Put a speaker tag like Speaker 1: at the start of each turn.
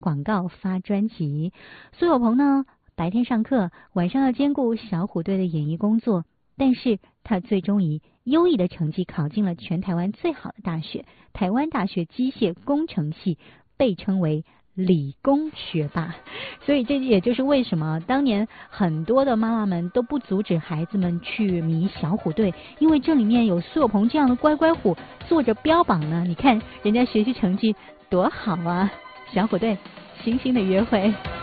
Speaker 1: 广告发专辑。苏有朋呢，白天上课，晚上要兼顾小虎队的演艺工作，但是他最终以优异的成绩考进了全台湾最好的大学——台湾大学机械工程系，被称为理工学霸。所以这也就是为什么当年很多的妈妈们都不阻止孩子们去迷小虎队，因为这里面有苏有朋这样的乖乖虎做着标榜呢。你看人家学习成绩多好啊！小虎队，星星的约会。